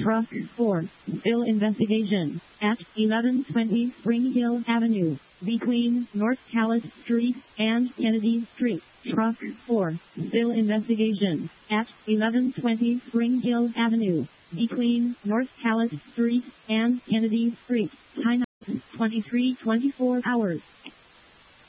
Truck 4. Still investigation. At 1120 Spring Hill Avenue, between North Calais Street and Kennedy Street. Truck 4. Still investigation. At 1120 Spring Hill Avenue, between North Calais Street and Kennedy Street. Time 23:24 hours.